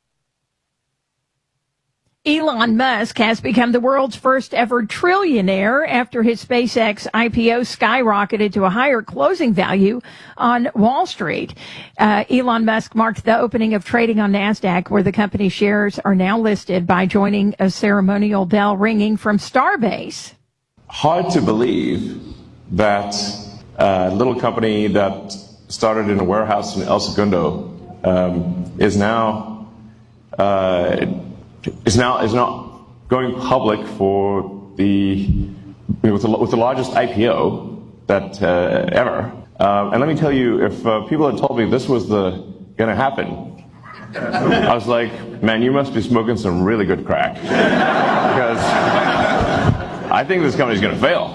Elon Musk has become the world's first ever trillionaire after his SpaceX I P O skyrocketed to a higher closing value on Wall Street. Uh, Elon Musk marked the opening of trading on NASDAQ, where the company's shares are now listed, by joining a ceremonial bell ringing from Starbase. Hard to believe that a little company that started in a warehouse in El Segundo um, is now uh, is now is now going public for the with the, with the largest I P O that uh, ever. Uh, and let me tell you, if uh, people had told me this was the going to happen, I was like, man, you must be smoking some really good crack, because I think this company's going to fail.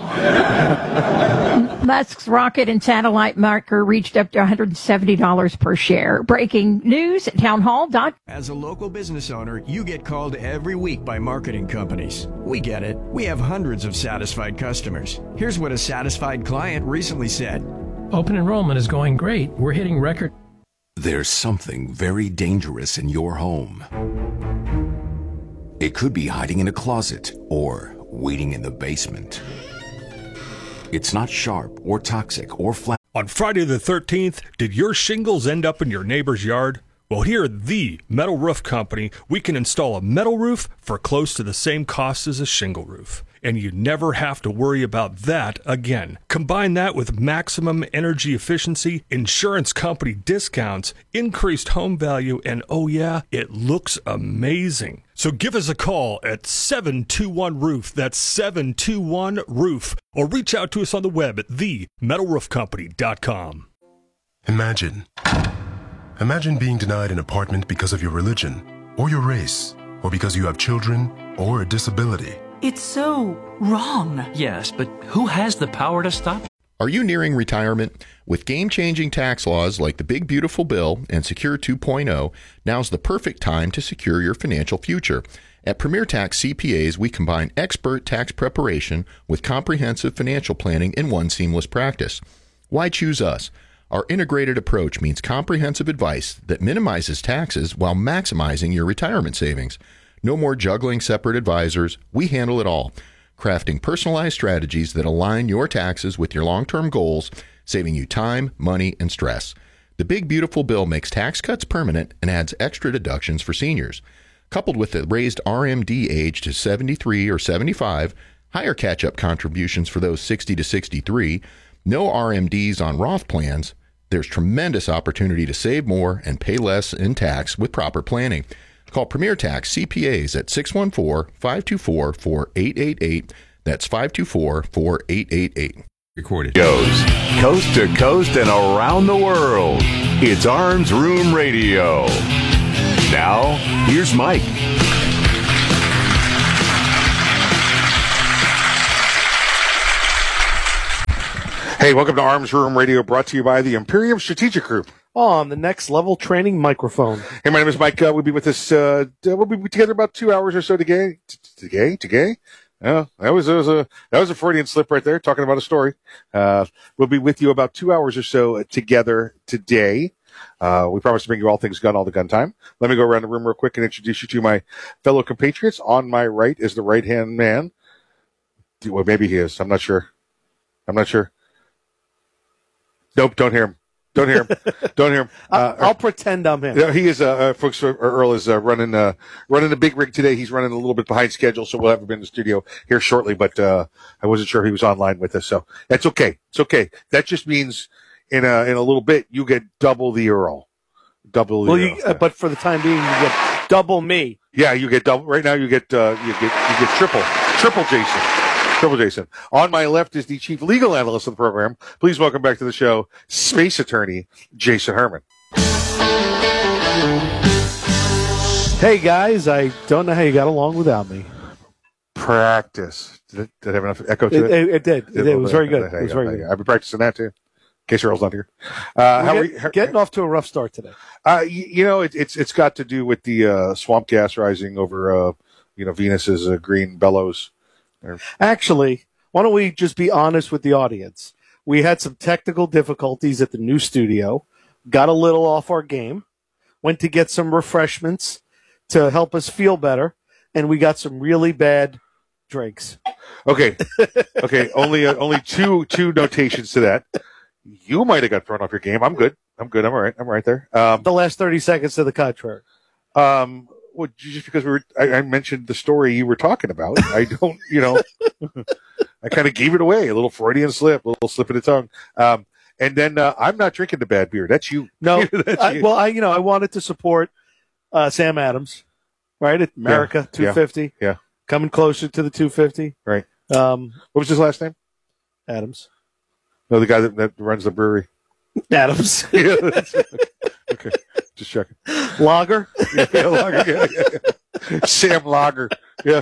Musk's rocket and satellite marker reached up to one hundred seventy dollars per share. Breaking news at townhall dot com. As a local business owner, you get called every week by marketing companies. We get it. We have hundreds of satisfied customers. Here's what a satisfied client recently said. Open enrollment is going great. We're hitting record. There's something very dangerous in your home. It could be hiding in a closet or waiting in the basement. It's not sharp or toxic or flat. On Friday the thirteenth, did your shingles end up in your neighbor's yard? Well, here at the Metal Roof Company, we can install a metal roof for close to the same cost as a shingle roof. And you never have to worry about that again. Combine that with maximum energy efficiency, insurance company discounts, increased home value, and oh yeah, it looks amazing. So give us a call at seven two one roof. That's seven two one roof. Or reach out to us on the web at the metal roof company dot com. Imagine. Imagine being denied an apartment because of your religion, or your race, or because you have children, or a disability. It's so wrong. Yes, but who has the power to stop it? Are you nearing retirement? With game-changing tax laws like the Big Beautiful Bill and Secure two point oh, now's the perfect time to secure your financial future. At Premier Tax C P As, we combine expert tax preparation with comprehensive financial planning in one seamless practice. Why choose us? Our integrated approach means comprehensive advice that minimizes taxes while maximizing your retirement savings. No more juggling separate advisors. We handle it all, crafting personalized strategies that align your taxes with your long-term goals, saving you time, money, and stress. The Big Beautiful Bill makes tax cuts permanent and adds extra deductions for seniors. Coupled with the raised R M D age to seventy-three or seventy-five, higher catch-up contributions for those sixty to sixty-three, no R M Ds on Roth plans, there's tremendous opportunity to save more and pay less in tax with proper planning. Call Premier Tax C P As at six one four, five two four, four eight eight eight. That's five two four, four eight eight eight. Recorded. Goes coast to coast and around the world. It's Arms Room Radio. Now, here's Mike. Hey, welcome to Arms Room Radio, brought to you by the Imperium Strategic Group. On the next level training microphone. Hey, my name is Mike. Uh, we'll be with us. Uh, we'll be together about two hours or so today. Today, today. Yeah, that was, that was a that was a Freudian slip right there, talking about a story. Uh, we'll be with you about two hours or so together today. Uh, we promise to bring you all things gun, all the gun time. Let me go around the room real quick and introduce you to my fellow compatriots. On my right is the right-hand man. Well, maybe he is. I'm not sure. I'm not sure. Nope, don't hear him. Don't hear him. Don't hear him. Uh, I'll, I'll pretend I'm him. Yeah, he is. Uh, uh, folks, uh, Earl is uh, running uh, running the big rig today. He's running a little bit behind schedule, so we'll have him in the studio here shortly. But uh, I wasn't sure he was online with us, so that's okay. It's okay. That just means in a in a little bit you get double the Earl, double. The well, Earl. You, uh, but for the time being, you get double me. Yeah, you get double. Right now, you get uh, you get you get triple, triple Jason. Triple Jason. On my left is the chief legal analyst of the program. Please welcome back to the show, space attorney Jason Herman. Hey guys, I don't know how you got along without me. Practice. Did it, did it have enough echo to it? It, it, it did. It, did. It was very good. It was very good. I've been practicing that too. In case Earl's not here. Uh, how get, are you, how, getting off to a rough start today. Uh, you, you know, it, it's it's got to do with the uh, swamp gas rising over, uh, you know, Venus's uh, green bellows. Actually, why don't we just be honest with the audience? We had some technical difficulties at the new studio, got a little off our game, went to get some refreshments to help us feel better, and we got some really bad drinks. Okay, okay. only uh, only two two notations to that. You might have got thrown off your game. I'm good. I'm good. I'm all right. I'm right there. Um, the last thirty seconds to the contrary. Um. Well, just because we were, I, I mentioned the story you were talking about. I don't, you know, I kind of gave it away. A little Freudian slip, a little slip of the tongue. Um, and then uh, I'm not drinking the bad beer. That's you. No, That's I, you. well, I, you know, I wanted to support uh, Sam Adams, right? At America yeah, two fifty. Yeah, yeah. Coming closer to the two fifty. Right. Um, what was his last name? Adams. No, the guy that, that runs the brewery. Adams. Yeah, that's, okay. Just checking. Lager? Yeah, Lager. Yeah, yeah, yeah. Sam Lager. Yeah.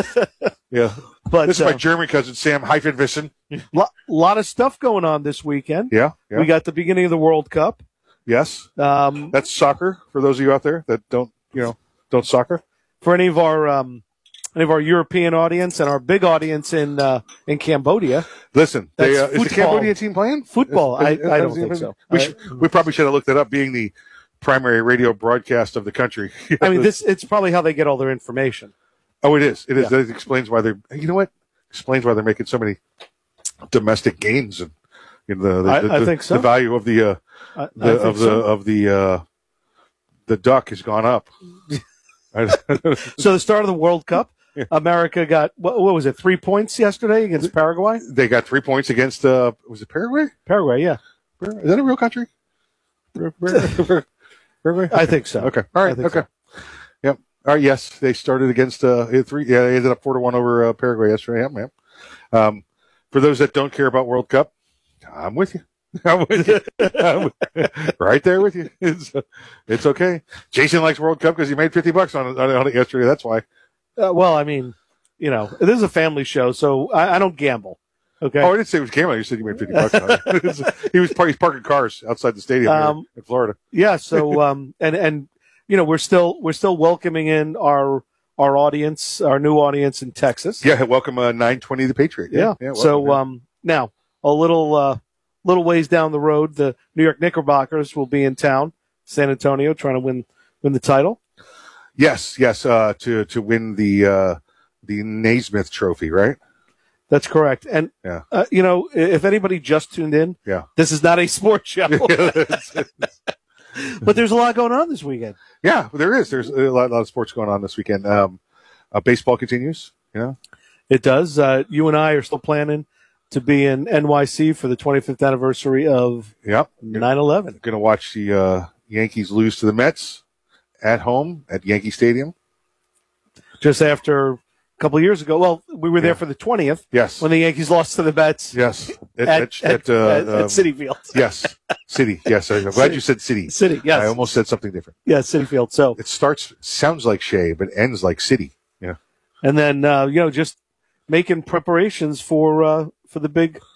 Yeah. But, this is uh, my German cousin, Sam Hyphenwissen. A lot, lot of stuff going on this weekend. Yeah, yeah. We got the beginning of the World Cup. Yes. Um, That's soccer for those of you out there that don't, you know, don't soccer. For any of our um, any of our European audience and our big audience in uh, in Cambodia. Listen, they, uh, That's is the football. Cambodian team playing? Football. Is- is- I, I is- don't is- think so. We, I- should, we probably should have looked it up, being the primary radio broadcast of the country. I mean, this it's probably how they get all their information. Oh, it is. It is. Yeah. That explains why they're. You know what? Explains why they're making so many domestic gains and you know, the, the, I- the, I think so. the value of the, uh, I- I the think of the so. of the uh, the duck has gone up. So the start of the World Cup, America got what, what was it? Three points yesterday against Paraguay. They got three points against. Uh, was it Paraguay? Paraguay, yeah. Is that a real country? Paraguay? I think so. Okay. All I right. think Okay. Yep. All right. Yes, they started against uh three. Yeah, they ended up four to one over uh, Paraguay yesterday. Yeah, man. Um, for those that don't care about World Cup, I'm with you. I'm with you. I'm with- right there with you. It's, uh, it's okay. Jason likes World Cup because he made fifty bucks on it, on it, on it yesterday. That's why. Uh, well, I mean, you know, this is a family show, so I, I don't gamble. Okay. Oh, I didn't say it was gambling. You said you made fifty bucks on it. It's- he was par- he's parking cars outside the stadium here Um, in Florida. Yeah. So, um, and and you know, we're still we're still welcoming in our our audience, our new audience in Texas. Yeah. Welcome, uh, nine twenty the Patriot. Yeah. welcome, so, yeah. um, now a little uh, little ways down the road, the New York Knickerbockers will be in town, San Antonio, trying to win win the title. Yes, yes, uh, to to win the uh, the Naismith Trophy, right? That's correct. And Yeah. uh, you know, if anybody just tuned in, Yeah. this is not a sports show. But there's a lot going on this weekend. Yeah, there is. There's a lot, lot of sports going on this weekend. Um, uh, baseball continues. You know, It does. Uh, you and I are still planning to be in N Y C for the twenty-fifth anniversary of yep. nine eleven. Going to watch the uh, Yankees lose to the Mets at home at Yankee Stadium. Just after couple of years ago. Well, we were there Yeah. for the twentieth. Yes. When the Yankees lost to the Mets. Yes. At, At, at, at, uh, at, at um, Citi Field. Yes. City. Yes. I'm glad City. you said City. City, yes. I almost said something different. Yeah, Citi Field. So It starts, sounds like Shea, but ends like City. Yeah. and then uh, you know, just making preparations for uh, for the big